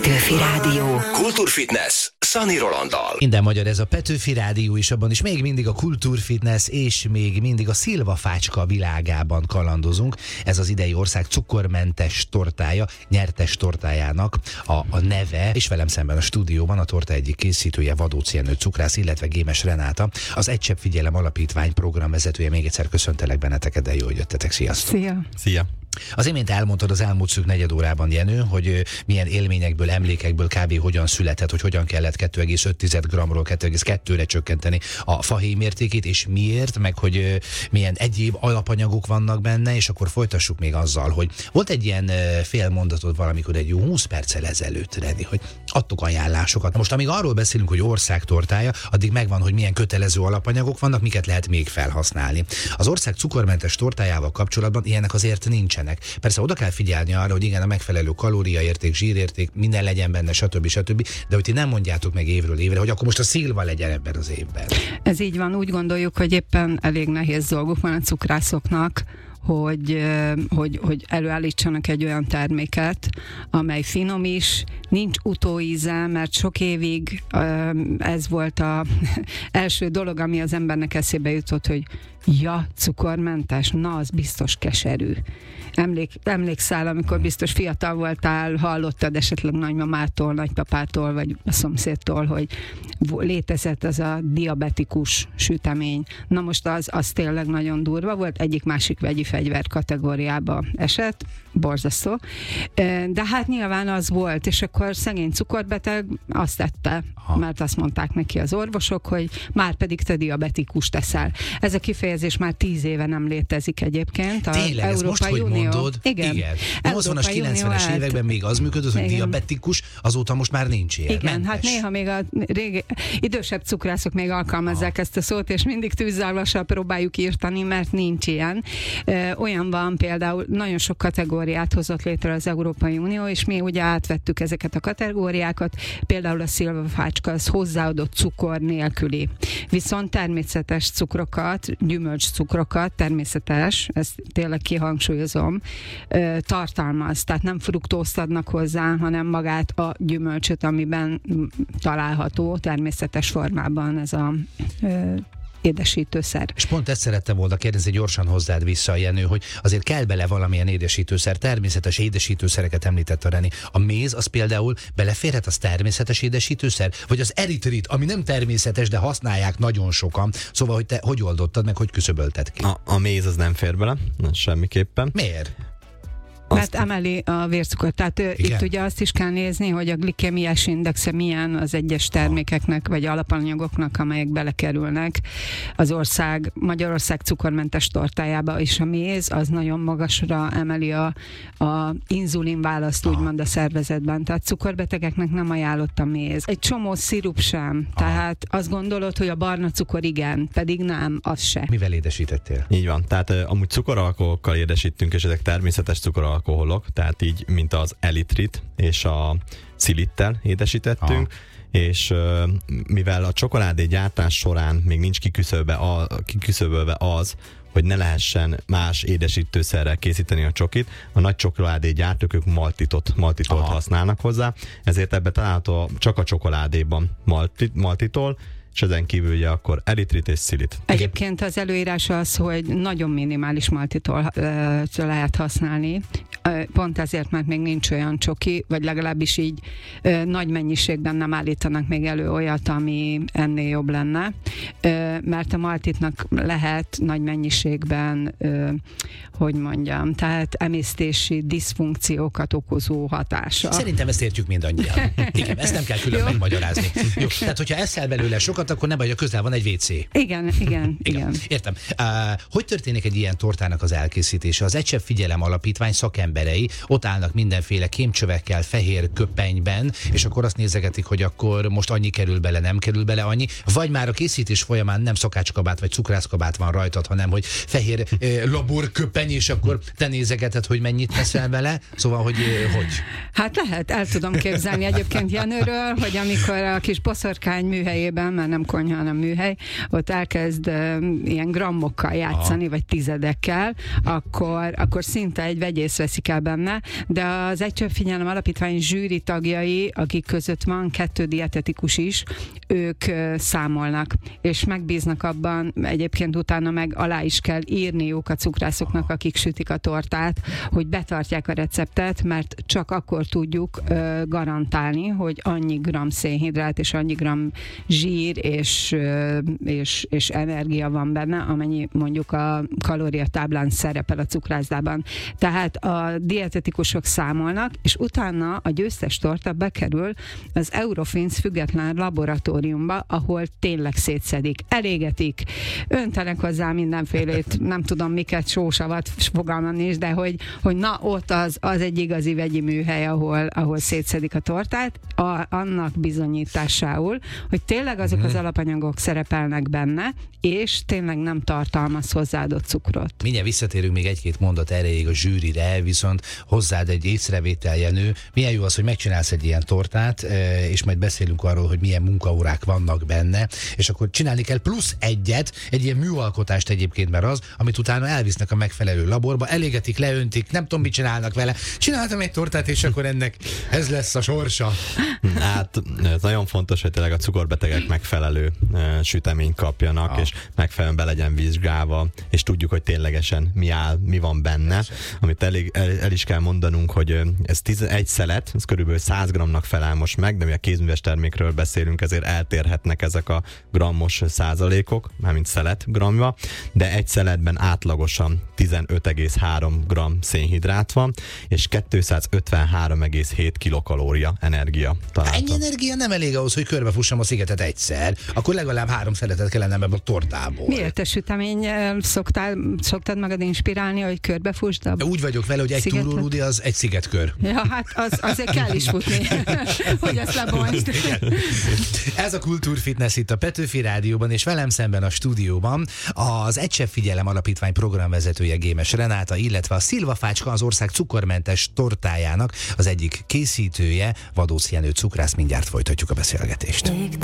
Petőfi Rádió. Kultúrfitness Szani Rolanddal. Minden magyar, ez a Petőfi Rádió is, abban is még mindig a kultúrfitness és még mindig a szilvafácska világában kalandozunk. Ez az idei ország cukormentes tortája, nyertes tortájának a neve, és velem szemben a stúdióban a torta egyik készítője, Vadóci Jenő cukrász, illetve Gémes Renáta, az Egy Csepp Figyelem Alapítvány programvezetője. Még egyszer köszöntelek benneteket, de jó, hogy jöttetek. Sziasztok! Szia! Szia! Az imént elmondtad az elmúlt szűk negyed órában, Jenő, hogy milyen élményekből, emlékekből kb. Hogyan született, hogy hogyan kellett 2,5 g-ról 2,2-re csökkenteni a fahéj mértékét, és miért, meg hogy milyen egyéb alapanyagok vannak benne, és akkor folytassuk még azzal, hogy volt egy ilyen félmondatod valamikor egy jó 20 perccel ezelőtt, Reni, hogy adtuk ajánlásokat. Most amíg arról beszélünk, hogy ország tortája, addig megvan, hogy milyen kötelező alapanyagok vannak, miket lehet még felhasználni. Az ország cukormentes tortájával kapcsolatban ilyenek azért nincsenek. Persze oda kell figyelni arra, hogy igen, a megfelelő kalóriaérték, zsírérték, minden legyen benne, stb. De hogy ti nem mondjátok meg évről évre, hogy akkor most a szilva legyen ebben az évben. Ez így van, úgy gondoljuk, hogy éppen elég nehéz dolguk van a cukrászoknak, hogy előállítsanak egy olyan terméket, amely finom is, nincs utóíze, mert sok évig ez volt az első dolog, ami az embernek eszébe jutott, hogy ja, cukormentes, na az biztos keserű. Emlékszel, amikor biztos fiatal voltál, hallottad esetleg nagymamától, nagypapától, vagy a szomszédtól, hogy létezett az a diabetikus sütemény. Na most az tényleg nagyon durva volt, egyik-másik vegyi fegyver kategóriába esett, borzasztó. De hát nyilván az volt, és akkor szegény cukorbeteg azt tette, mert azt mondták neki az orvosok, hogy már pedig te diabetikus teszel. Ez a kifejezés már 10 éve nem létezik egyébként. Tényleg, ez most, hogy mondod? Igen. 80-as, 90-es években még az működött, hogy diabetikus, azóta most már nincs ilyen. Igen, mentes. hát néha még a idősebb cukrászok még alkalmazzák ezt a szót, és mindig tűzzálvassal próbáljuk írtani, mert nincs ilyen. Olyan van például, nagyon sok kategóriát hozott létre az Európai Unió, és mi ugye átvettük ezeket a kategóriákat, például a szilvafácska az hozzáadott cukor nélküli. Viszont természetes cukrokat, gyümölcscukrokat, természetes, ezt tényleg kihangsúlyozom, tartalmaz. Tehát nem fruktózt adnak hozzá, hanem magát a gyümölcsöt, amiben található természetes formában ez a édesítőszer. És pont ezt szerettem volna kérdezni gyorsan hozzád vissza, Jenő, hogy azért kell bele valamilyen édesítőszer, természetes édesítőszereket említett a Reni. A méz az például beleférhet, az természetes édesítőszer? Vagy az eritrit, ami nem természetes, de használják nagyon sokan. Szóval, hogy te hogy oldottad meg, hogy küszöbölted ki? A méz az nem fér bele, semmiképpen. Miért? Mert emeli a vércukor. Tehát itt ugye azt is kell nézni, hogy a glikémiás indexe milyen az egyes termékeknek, vagy alapanyagoknak, amelyek belekerülnek az Magyarország cukormentes tortájába, és a méz az nagyon magasra emeli a inzulin választ, úgymond a szervezetben. Tehát cukorbetegeknek nem ajánlott a méz. Egy csomó szirup sem. Tehát azt gondolod, hogy a barna cukor igen, pedig nem, az se. Mivel édesítettél? Így van, tehát amúgy cukoralkoholokkal édesítünk, és ezek természetes cukoralkoholok, tehát így, mint az elitrit és a szilittel édesítettünk, és mivel a csokoládé gyártás során még nincs kiküszöbölve az, hogy ne lehessen más édesítőszerrel készíteni a csokit, a nagy csokoládé gyártók ők maltitot használnak hozzá, ezért ebbe található csak a csokoládéban maltitol, és ezen kívül ugye akkor elitrit és szilit. Egyébként az előírás az, hogy nagyon minimális maltitól lehet használni. Pont ezért, mert még nincs olyan csoki, vagy legalábbis így nagy mennyiségben nem állítanak még elő olyat, ami ennél jobb lenne. Mert a maltitnak lehet nagy mennyiségben, hogy mondjam, tehát emésztési diszfunkciókat okozó hatása. Szerintem ezt értjük mindannyian. Igen, ezt nem kell külön megmagyarázni. Jó, tehát hogyha eszel belőle sokat, akkor ne baj, a közel van egy WC. Igen. Értem. Hogy történik egy ilyen tortának az elkészítése? Az Egy Csepp Figyelem Alapítvány szakemberei ott állnak mindenféle kémcsövekkel, fehér köpenyben, és akkor azt nézegetik, hogy akkor most annyi kerül bele, nem kerül bele annyi, vagy már a készítés folyamán nem szakácskabát vagy cukrászkabát van rajtad, hanem hogy fehér laborköpeny, és akkor te nézegeted, hogy mennyit teszel bele. Szóval, hogy? Hát lehet, el tudom képzelni egyébként Jenőről, hogy amikor a kis boszorkány műhelyében, mert nem konyha, hanem műhely, ott elkezd ilyen grammokkal játszani, vagy tizedekkel, akkor szinte egy vegyész veszik el benne, de az Egy Csepp Figyelem Alapítvány zsűri tagjai, akik között van 2 dietetikus is, ők számolnak, és megbíznak abban, egyébként utána meg alá is kell írniuk a cukrászoknak, akik sütik a tortát, hogy betartják a receptet, mert csak akkor tudjuk garantálni, hogy annyi gram szénhidrát és annyi gram zsír és energia van benne, amennyi mondjuk a kalóriatáblán szerepel a cukrászdában. Tehát a dietetikusok számolnak, és utána a győztes torta bekerül az Eurofins független laboratóriumba, ahol tényleg szétszedik, elégetik, öntenek hozzá mindenfélét, nem tudom miket, sósavat, fogalmam nincs, de hogy na ott az egy igazi vegyi műhely, ahol szétszedik a tortát, annak bizonyításául, hogy tényleg azok az alapanyagok szerepelnek benne, és tényleg nem tartalmaz hozzáadott cukrot. Mindjárt visszatérünk még egy-két mondat erejéig a zsűrire, viszont hozzád egy észrevétel, Jenő. Milyen jó az, hogy megcsinálsz egy ilyen tortát, és majd beszélünk arról, hogy milyen munkaórák vannak benne, és akkor csinálni kell plusz egy ilyen műalkotást egyébként, mert az, amit utána elvisznek a megfelelő laborba, elégetik, leöntik, nem tudom, mit csinálnak vele. Csináltam egy tortát, és akkor ennek ez lesz a sorsa. Hát ez nagyon fontos, hogy tényleg a cukorbetegek megfelelő süteményt kapjanak, és megfelelően be legyen vizsgálva, és tudjuk, hogy ténylegesen mi van benne. Amit el is kell mondanunk, hogy ez 11 szelet, ez körülbelül 100 g-nak felel most meg, de mi a kézműves termékről beszélünk, ezért eltérhetnek ezek a grammos százalékok, mármint szelet gramja, de egy szeletben átlagosan 15,3 g szénhidrát van, és 253,7 kilokalória energia találta. Ennyi energia nem elég ahhoz, hogy körbefussam a szigetet egyszer, akkor legalább 3 szeletet kellene ebbe a tortából. Miért te sütemény szoktad magad inspirálni, hogy körbefusd? Úgy vagyok vele, hogy egy túrórudi az egy szigetkör. Ja, hát azért kell is futni, hogy ezt lebontsd. Ez a Kultúrfitness itt a Petőfi Rádióban, és velem szemben a stúdióban az Egy Csepp Figyelem Alapítvány programvezetője Gémes Renáta, illetve a Szilvafácska, az ország cukormentes tortájának az egyik készítője, Vadósz Jenő cukrász. Mindjárt folytatjuk a beszélgetést.